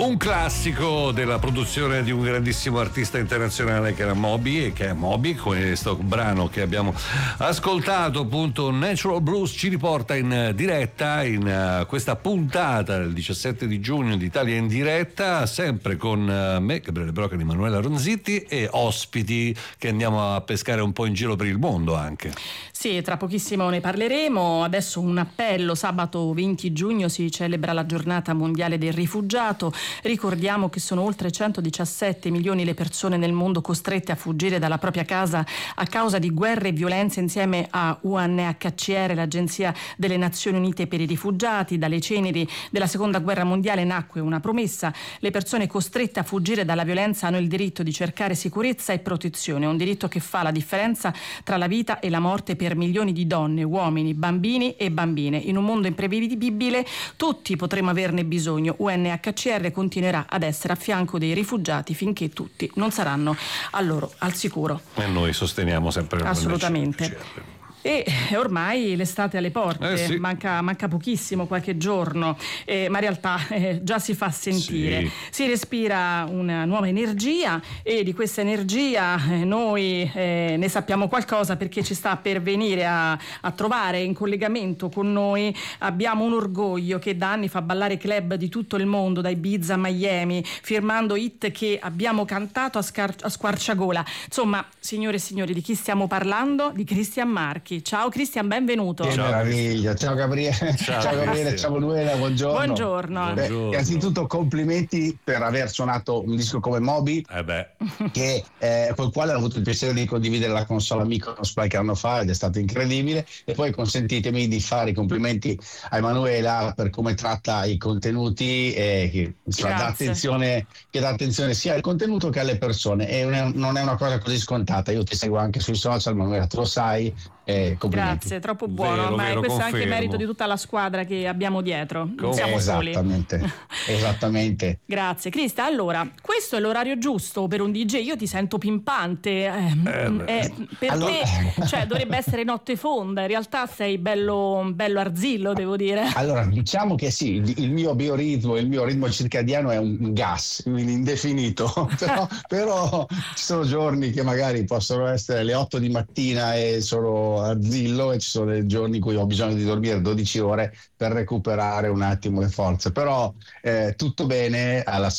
Un classico della produzione di un grandissimo artista internazionale che era Moby, e che è Moby. Questo brano che abbiamo ascoltato, appunto, Natural Blues, ci riporta in diretta in questa puntata del 17 di giugno di Italia in diretta, sempre con me, Gabriele Broca, di Emanuela Ronzitti, e ospiti che andiamo a pescare un po' in giro per il mondo anche. Sì, tra pochissimo ne parleremo. Adesso un appello: sabato 20 giugno si celebra la giornata mondiale del rifugiato. Ricordiamo che sono oltre 117 milioni le persone nel mondo costrette a fuggire dalla propria casa a causa di guerre e violenze. Insieme a UNHCR, l'Agenzia delle Nazioni Unite per i rifugiati, dalle ceneri della seconda guerra mondiale nacque una promessa: le persone costrette a fuggire dalla violenza hanno il diritto di cercare sicurezza e protezione, un diritto che fa la differenza tra la vita e la morte per milioni di donne, uomini, bambini e bambine. In un mondo imprevedibile tutti potremo averne bisogno. UNHCR continuerà ad essere a fianco dei rifugiati finché tutti non saranno al sicuro. E noi sosteniamo sempre assolutamente. UNHCR. E ormai l'estate alle porte, sì. manca pochissimo, qualche giorno, ma in realtà già si fa sentire. Sì. Si respira una nuova energia, e di questa energia noi ne sappiamo qualcosa, perché ci sta per venire a trovare in collegamento con noi. Abbiamo un orgoglio che da anni fa ballare club di tutto il mondo, da Ibiza a Miami, firmando hit che abbiamo cantato a squarciagola. Insomma, signore e signori, di chi stiamo parlando? Di Cristian Marchi. Ciao Cristian, benvenuto. Che meraviglia, ciao Gabriele, ciao Gabriele, ciao Manuela, buongiorno. Buongiorno. Innanzitutto complimenti per aver suonato un disco come Moby, che col quale ho avuto il piacere di condividere la console amico qualche anno fa, ed è stato incredibile. E poi consentitemi di fare i complimenti a Emanuela per come tratta i contenuti, che dà attenzione sia al contenuto che alle persone, e non è una cosa così scontata. Io ti seguo anche sui social, Manuela, tu lo sai. Grazie, troppo buono, vero, ma vero, questo confermo. è anche merito di tutta la squadra che abbiamo dietro, non siamo soli. Esattamente. Grazie Crista. Allora, questo è l'orario giusto per un DJ? Io ti sento pimpante, per allora... te cioè, dovrebbe essere notte fonda, in realtà sei bello arzillo, devo dire. Allora, diciamo che sì, il mio bioritmo, il mio ritmo circadiano è un gas, quindi indefinito, però ci sono giorni che magari possono essere le 8 di mattina e sono arzillo, e ci sono dei giorni in cui ho bisogno di dormire 12 ore per recuperare un attimo le forze. Però tutto bene ai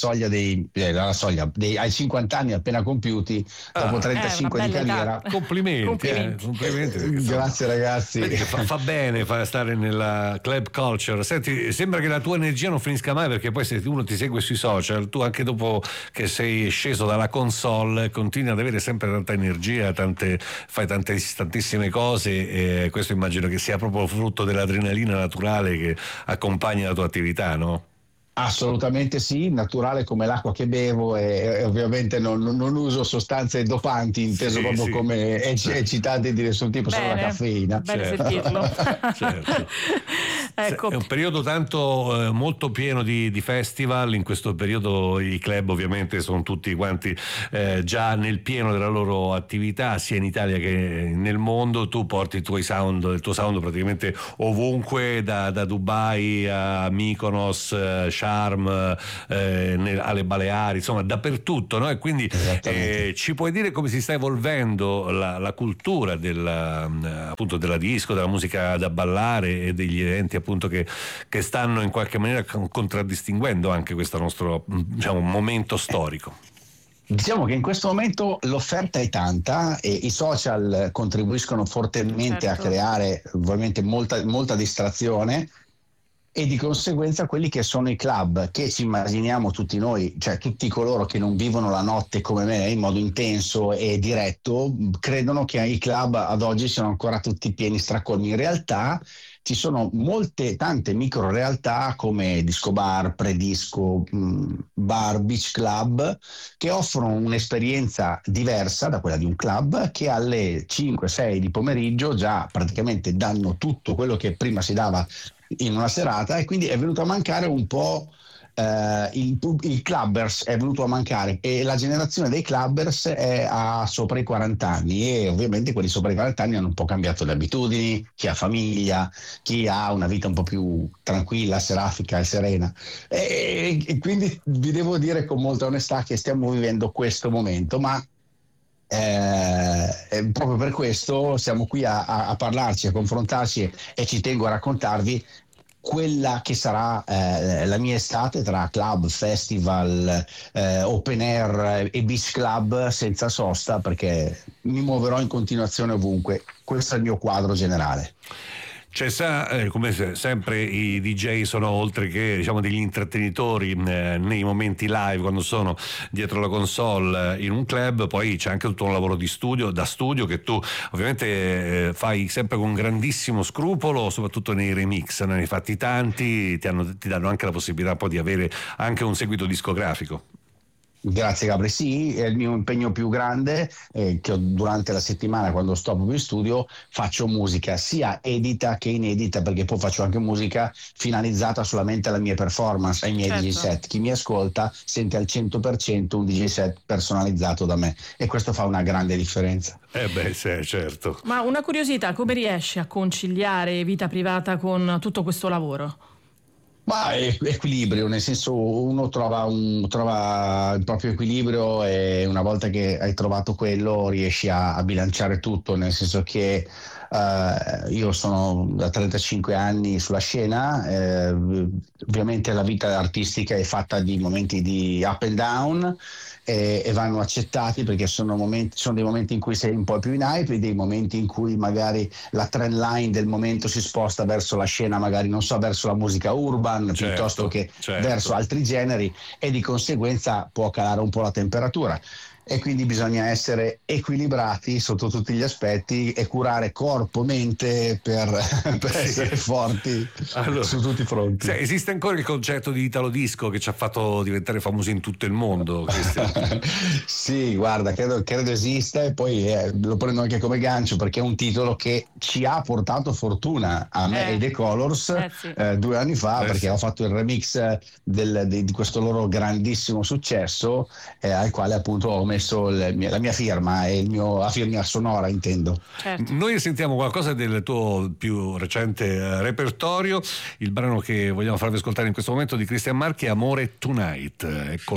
50 anni appena compiuti, dopo 35 di carriera. Complimenti. Grazie ragazzi. Vedi che fa bene stare nella club culture. Senti, sembra che la tua energia non finisca mai, perché poi se uno ti segue sui social, tu anche dopo che sei sceso dalla console continui ad avere sempre tanta energia, fai tantissime cose, e questo immagino che sia proprio frutto dell'adrenalina naturale che accompagna la tua attività, no? Assolutamente sì, naturale come l'acqua che bevo, e ovviamente non uso sostanze dopanti, inteso proprio come eccitanti di nessun tipo, solo la caffeina. Bene sentirlo. Certo. Ecco. È un periodo tanto molto pieno di festival. In questo periodo i club ovviamente sono tutti quanti già nel pieno della loro attività, sia in Italia che nel mondo. Tu porti il tuo sound praticamente ovunque, da Dubai a Mykonos, Sharm, alle Baleari, insomma dappertutto, no? E quindi ci puoi dire come si sta evolvendo la cultura appunto della disco, della musica da ballare e degli eventi appunto che stanno in qualche maniera contraddistinguendo anche questo nostro, diciamo, momento storico? Diciamo che in questo momento l'offerta è tanta e i social contribuiscono fortemente a creare ovviamente molta distrazione, e di conseguenza quelli che sono i club, che ci immaginiamo tutti noi, cioè tutti coloro che non vivono la notte come me in modo intenso e diretto, credono che i club ad oggi siano ancora tutti pieni stracolmi. In realtà ci sono tante micro realtà come disco bar, predisco, bar, beach club, che offrono un'esperienza diversa da quella di un club, che alle 5-6 di pomeriggio già praticamente danno tutto quello che prima si dava in una serata, e quindi è venuto a mancare un po' il clubbers è venuto a mancare, e la generazione dei clubbers ha sopra i 40 anni, e ovviamente quelli sopra i 40 anni hanno un po' cambiato le abitudini, chi ha famiglia, chi ha una vita un po' più tranquilla, serafica e serena, e quindi vi devo dire con molta onestà che stiamo vivendo questo momento, ma proprio per questo siamo qui a parlarci, a confrontarci, e ci tengo a raccontarvi quella che sarà la mia estate tra club, festival, open air e beach club senza sosta, perché mi muoverò in continuazione ovunque. Questo è il mio quadro generale. Come sempre i DJ sono, oltre che diciamo degli intrattenitori nei momenti live quando sono dietro la console in un club, poi c'è anche tutto un lavoro di studio, da studio, che tu ovviamente fai sempre con grandissimo scrupolo, soprattutto nei remix, ne hai fatti tanti, ti danno anche la possibilità poi di avere anche un seguito discografico. Grazie Gabri, sì, è il mio impegno più grande, che ho durante la settimana quando sto proprio in studio. Faccio musica sia edita che inedita, perché poi faccio anche musica finalizzata solamente alla mia performance, ai miei DJ set. Chi mi ascolta sente al 100% un DJ set personalizzato da me, e questo fa una grande differenza. Sì, certo. Ma una curiosità, come riesci a conciliare vita privata con tutto questo lavoro? Ma è equilibrio, nel senso, uno trova il proprio equilibrio, e una volta che hai trovato quello riesci a bilanciare tutto, nel senso che io sono da 35 anni sulla scena, ovviamente la vita artistica è fatta di momenti di up and down, e vanno accettati, perché sono dei momenti in cui sei un po' più in hype, e dei momenti in cui magari la trend line del momento si sposta verso la scena, magari non so, verso la musica urban, piuttosto che verso altri generi, e di conseguenza può calare un po' la temperatura. E quindi bisogna essere equilibrati sotto tutti gli aspetti e curare corpo, mente per essere forti su tutti i fronti. Esiste ancora il concetto di Italo Disco che ci ha fatto diventare famosi in tutto il mondo, Cristian? Sì, guarda, credo esista, e poi lo prendo anche come gancio, perché è un titolo che ci ha portato fortuna a me e The Colors 2 anni fa, perché ho fatto il remix di questo loro grandissimo successo, al quale appunto ho messo la mia firma e la firma sonora, intendo. Certo. Noi sentiamo qualcosa del tuo più recente repertorio. Il brano che vogliamo farvi ascoltare in questo momento di Cristian Marchi è Amore Tonight. Ecco.